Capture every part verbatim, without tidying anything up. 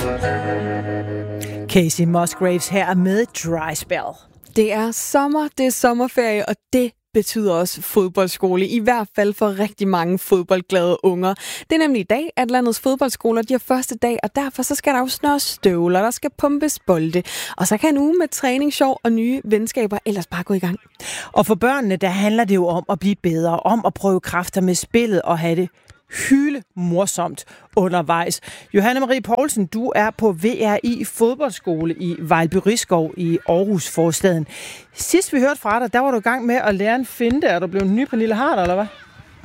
Casey Musgraves her med Dry Spell. Det er sommer, det er sommerferie, og det betyder også fodboldskole, i hvert fald for rigtig mange fodboldglade unger. Det er nemlig i dag, at landets fodboldskoler de har første dag, og derfor så skal der jo snøre støvler, der skal pumpes bolde, og så kan en uge med træning, sjov og nye venskaber ellers bare gå i gang. Og for børnene, der handler det jo om at blive bedre, om at prøve kræfter med spillet og have det hyle morsomt undervejs. Johanne Marie Poulsen, du er på V R I fodboldskole i Vejlby Risskov i Aarhus forstaden. Sidst vi hørte fra dig, der var du i gang med at lære en finte. Er du blevet en ny Pernille Harder, eller hvad?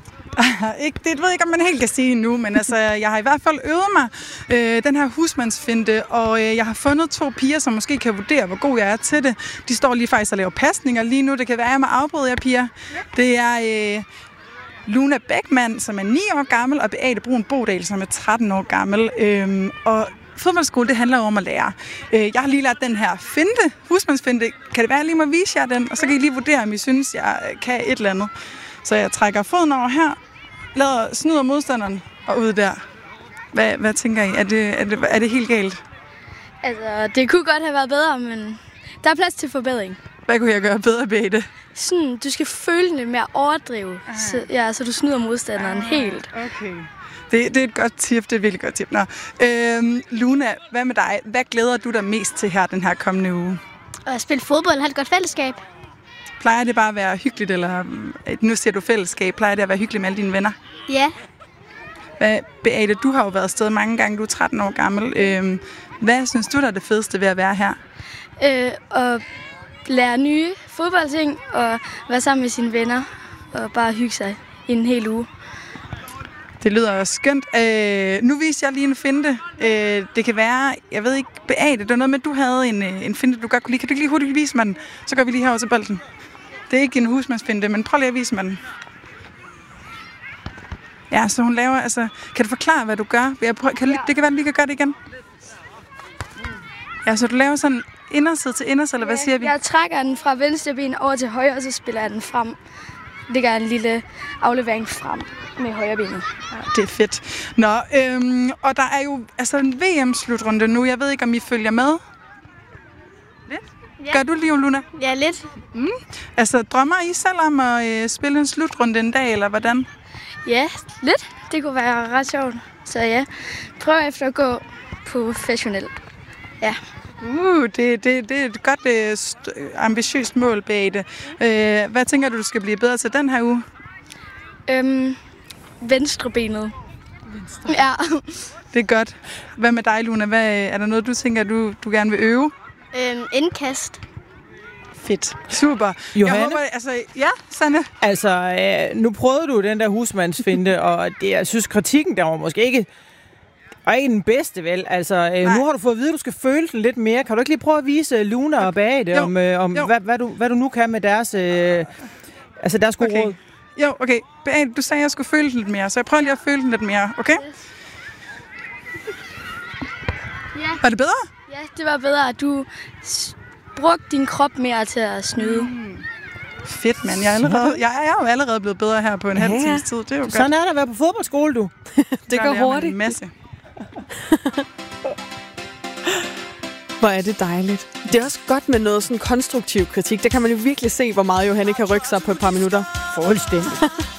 Ikke, det ved jeg ikke, om man helt kan sige nu, men altså, jeg har i hvert fald øvet mig øh, den her husmandsfinte, og øh, jeg har fundet to piger, som måske kan vurdere, hvor god jeg er til det. De står lige faktisk og laver pasninger lige nu. Det kan være, at jeg må afbryde jer, piger. Det er øh, Luna Beckmann, som er ni år gammel, og Beate Brun Bodal, som er tretten år gammel. Øhm, og fodboldskole, det handler om at lære. Øh, jeg har lige lært den her finte, husmandsfinte. Kan det være, at jeg lige må vise jer den? Og så kan I lige vurdere, om I synes, jeg kan et eller andet. Så jeg trækker foden over her, lader snyder modstanderen og ud der. Hvad, hvad tænker I? Er det, er, det, er det helt galt? Altså, det kunne godt have været bedre, men der er plads til forbedring. Hvad kunne jeg gøre bedre, Beate? Sådan, du skal føle lidt mere overdrive, så, ja, så du snyder modstanderen ah, helt. Okay. Det, det er et godt tip, det er et virkelig godt tip. Nå. Øhm, Luna, hvad med dig? Hvad glæder du dig mest til her den her kommende uge? At spille fodbold og have et godt fællesskab. Plejer det bare at være hyggeligt, eller nu siger du fællesskab, plejer det at være hyggeligt med alle dine venner? Ja. Hvad, Beate, du har jo været afsted mange gange, du er tretten år gammel. Øhm, hvad synes du, der er det fedeste ved at være her? Øh, og lære nye fodboldting og være sammen med sine venner og bare hygge sig i en hel uge. Det lyder skønt. Øh, nu viser jeg lige en finte. Øh, det kan være, jeg ved ikke, Beate, det var noget med, at du havde en, en finte, du godt kunne lide. Kan du ikke lige hurtigt vise mig den? Så går vi lige herover til bolden. Det er ikke en husmandsfinte, men prøv lige at vise mig den. Ja, så hun laver, altså, kan du forklare, hvad du gør? Jeg prøver, kan, det kan være, at vi kan gøre det igen. Ja, så du laver sådan inderside til inderside, eller hvad siger vi? Jeg trækker den fra venstre ben over til højre, og så spiller jeg den frem. Det gør en lille aflevering frem med højre benet. Ja, det er fedt. Nå, øhm, og der er jo altså en V M-slutrunde nu. Jeg ved ikke, om I følger med? Lidt? Ja. Gør du lige, Luna? Ja, lidt. Mm. Altså, drømmer I selv om at øh, spille en slutrunde en dag, eller hvordan? Ja, lidt. Det kunne være ret sjovt. Så ja, prøv efter at gå professionelt. Ja. Uh, det, det, det er et godt øh, st- ambitiøst mål, Beate. Øh, hvad tænker du, du skal blive bedre til den her uge? Øhm, venstrebenet. Venstre. Ja. Det er godt. Hvad med dig, Luna? Hvad, er der noget, du tænker, du, du gerne vil øve? Øhm, indkast. Fedt. Super. Johanne? Jeg håber, altså, ja, Sanne? Altså, øh, nu prøvede du den der husmandsfinte, og det, jeg synes, kritikken der var måske ikke, og ikke den bedste, vel? Altså, øh, nu har du fået at vide, at du skal føle den lidt mere. Kan du ikke lige prøve at vise Luna og Beate jo, om, øh, om hvad, hvad, du, hvad du nu kan med deres, øh, altså deres gode okay. råd? Jo, okay. Beate, du sagde, at jeg skulle føle den lidt mere, så jeg prøver lige at føle den lidt mere, okay? Ja. Var det bedre? Ja, det var bedre, at du brugte din krop mere til at snyde. Mm. Fedt, mand. Jeg er, allerede, jeg er jo allerede blevet bedre her på en ja. halv times tid. Det er jo godt. Sådan er der at være på fodboldskole, du. Det går hurtigt. En masse. Hvor er det dejligt. Det er også godt med noget sådan konstruktiv kritik. Der kan man jo virkelig se, hvor meget Johanne kan rykke sig på et par minutter. Fuldstændig.